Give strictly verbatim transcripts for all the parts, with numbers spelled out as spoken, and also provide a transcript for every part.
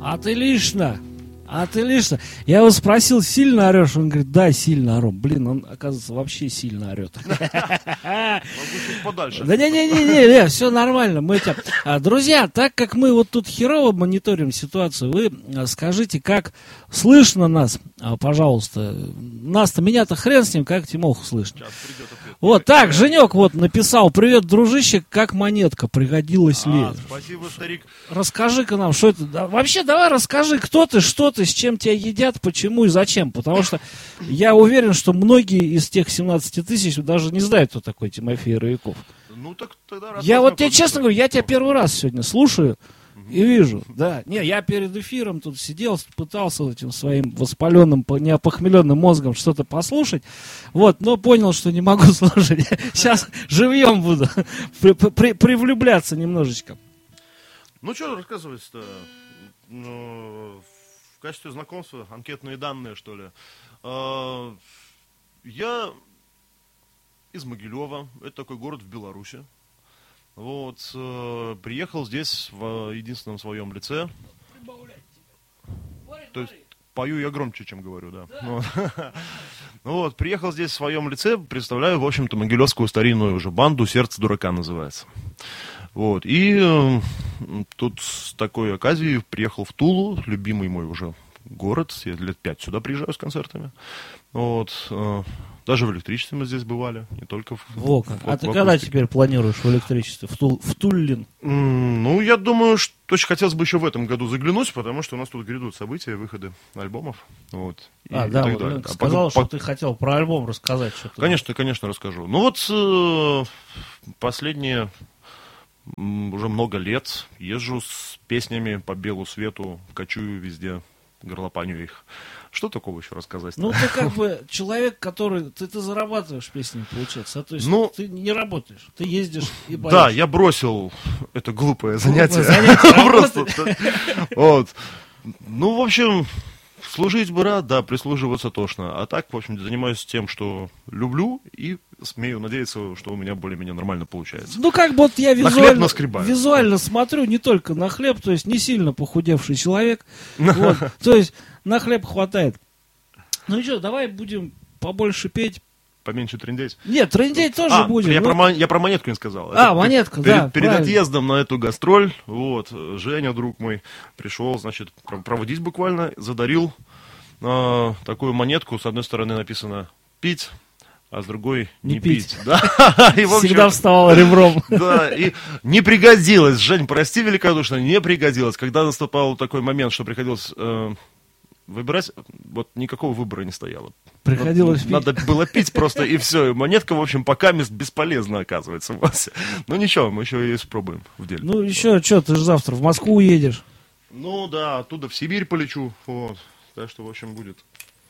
Отлично. Отлично. Я его спросил, сильно орешь? Он говорит, да, сильно ору. Блин, он, оказывается, вообще сильно орет. Могу чуть подальше. Да не-не-не, все нормально. Мы тебя... Друзья, так как мы вот тут херово мониторим ситуацию, вы скажите, как слышно нас, пожалуйста. Нас-то, меня-то хрен с ним, как Тимоху слышно. Вот так, Женек вот написал, привет, дружище, как монетка, пригодилась ли? А, спасибо, старик. Расскажи-ка нам, что это. Да, вообще, давай расскажи, кто ты, что ты, с чем тебя едят, почему и зачем. Потому что я уверен, что многие из тех семнадцати тысяч даже не знают, кто такой Тимофей Рояков. Ну, так тогда Я вот тебе честно говорю, я тебя первый раз сегодня слушаю и вижу. Да. Не, я перед эфиром тут сидел, пытался этим своим воспаленным, неопохмеленным мозгом что-то послушать. Вот, но понял, что не могу слушать. Сейчас живьем буду при, при, привлюбляться немножечко. Ну, что рассказывать-то? Ну, в качестве знакомства анкетные данные, что ли. Я из Могилева, это такой город в Беларуси. Вот, приехал здесь в единственном своем лице. То есть пою я громче, чем говорю, да. Ну, вот, приехал здесь в своем лице, представляю, в общем-то, могилевскую старинную уже банду «Сердце дурака» называется. Вот, и э, тут с такой оказией приехал в Тулу, любимый мой уже город, я лет пять сюда приезжаю с концертами. Вот, э, даже в электричестве мы здесь бывали, не только в... Во как. В, а в, ты в когда теперь планируешь в электричестве? В, Тул, в Туллин? Mm, ну, я думаю, что очень хотелось бы еще в этом году заглянуть, потому что у нас тут грядут события, выходы альбомов. Вот, а, и, да, и вот далее. ты сказал, а, что по... ты хотел про альбом рассказать. Что-то. Конечно, конечно, расскажу. Ну вот, э, последние м, уже много лет езжу с песнями по белу свету, кочую везде, горлопаню их. Что такого еще рассказать? Ну, ты как бы человек, который... Ты, ты зарабатываешь песнями, получается. А, то есть ну, ты не работаешь, ты ездишь и боишься. Да, я бросил это глупое занятие. Просто. Вот. Ну, в общем, служить бы рад, да, прислуживаться тошно. А так, в общем, занимаюсь тем, что люблю, и смею надеяться, что у меня более-менее нормально получается. Ну, как бы вот я На хлеб визуально, наскребаю. визуально смотрю не только на хлеб, то есть не сильно похудевший человек. Вот, то есть на хлеб хватает. Ну и что, давай будем побольше петь. Поменьше трындеть? Нет, трындеть тоже а, будем. Я, ну... про, я про монетку не сказал. А, Это монетка, перед, да. Перед правильно. отъездом на эту гастроль, вот, Женя, друг мой, пришел, значит, проводить буквально, задарил э, такую монетку. С одной стороны написано «пить», а с другой «не, не пить». пить. Да? И, в общем, всегда вставала ребром. Да, и не пригодилось. Жень, прости великодушно, не пригодилось. Когда наступал такой момент, что приходилось... Э, выбирать, вот никакого выбора не стояло. Приходилось пить. Надо было пить просто, и все. И монетка, в общем, пока бесполезна, оказывается, у вас. Ну ничего, мы еще ее испробуем в деле. Ну еще, что, ты же завтра в Москву уедешь. Ну да, оттуда в Сибирь полечу. Вот. Так что, в общем, будет.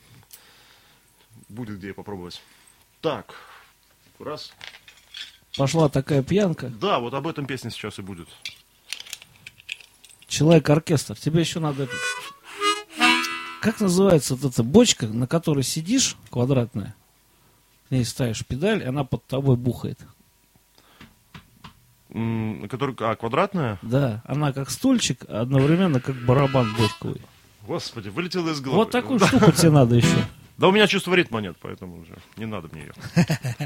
Будет где попробовать. Так. Раз. Пошла такая пьянка. Да, вот об этом песня сейчас и будет. Человек-оркестр. Тебе еще надо это... Как называется вот эта бочка, на которой сидишь, квадратная, к ней ставишь педаль, и она под тобой бухает. М, который, а, квадратная? Да, она как стульчик, а одновременно как барабан бочковый. Господи, вылетела из головы. Вот такую штуку тебе надо еще. Да у меня чувство ритма нет, поэтому уже не надо мне ее.